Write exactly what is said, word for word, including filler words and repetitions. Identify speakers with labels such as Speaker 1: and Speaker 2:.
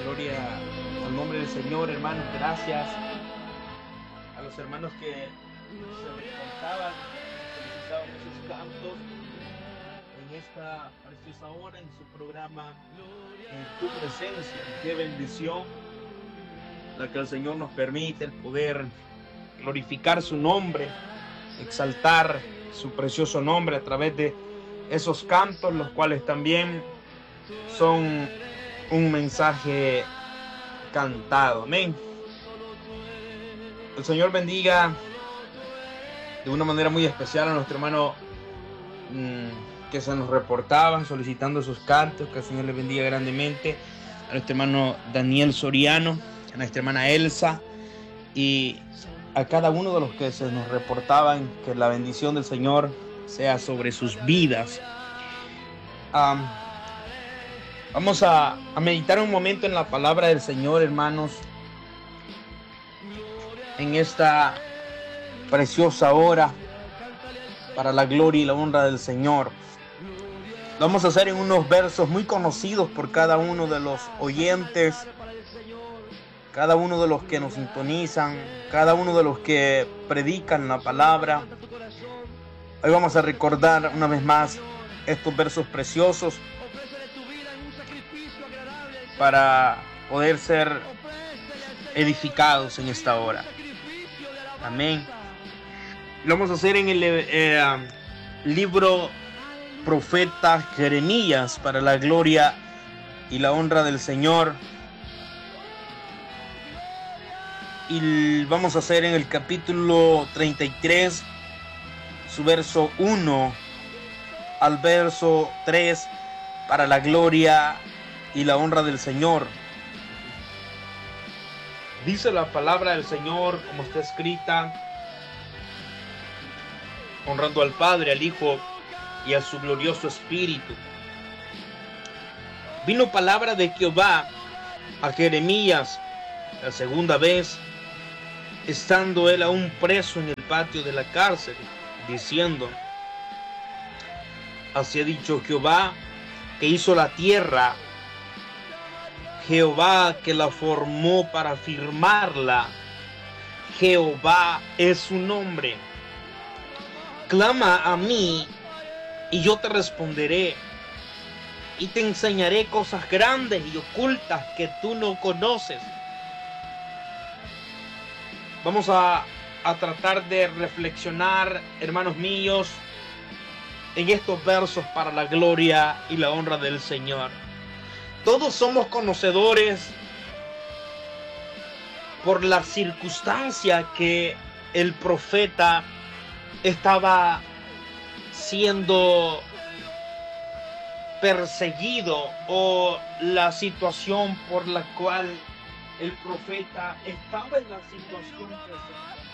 Speaker 1: Gloria al nombre del Señor, hermanos. Gracias a los hermanos que se reportaban, solicitaban esos cantos en esta preciosa hora, en su programa En tu presencia. Qué bendición la que el Señor nos permite el poder glorificar su nombre, exaltar su precioso nombre a través de esos cantos, los cuales también son un mensaje cantado. Amén. El Señor bendiga de una manera muy especial a nuestro hermano mmm, que se nos reportaban solicitando sus cantos. Que el Señor le bendiga grandemente a nuestro hermano Daniel Soriano, a nuestra hermana Elsa y a cada uno de los que se nos reportaban. Que la bendición del Señor sea sobre sus vidas. Um, Vamos a, a meditar un momento en la palabra del Señor, hermanos, en esta preciosa hora para la gloria y la honra del Señor. Lo vamos a hacer en unos versos muy conocidos por cada uno de los oyentes, cada uno de los que nos sintonizan, cada uno de los que predican la palabra. Hoy vamos a recordar una vez más estos versos preciosos para poder ser edificados en esta hora. Amén. Lo vamos a hacer en el eh, libro profeta Jeremías, para la gloria y la honra del Señor. Y vamos a hacer en el capítulo treinta y tres, su verso uno al verso tres, para la gloria y la honra del Señor. Dice la palabra del Señor como está escrita, honrando al Padre, al Hijo y a su glorioso Espíritu. Vino palabra de Jehová a Jeremías la segunda vez, estando él aún preso en el patio de la cárcel, diciendo: Así ha dicho Jehová, que hizo la tierra, Jehová que la formó para firmarla, Jehová es su nombre. Clama a mí y yo te responderé, y te enseñaré cosas grandes y ocultas que tú no conoces. Vamos a, a tratar de reflexionar, hermanos míos, en estos versos para la gloria y la honra del Señor. Todos somos conocedores por la circunstancia que el profeta estaba siendo perseguido, o la situación por la cual el profeta estaba en la situación que se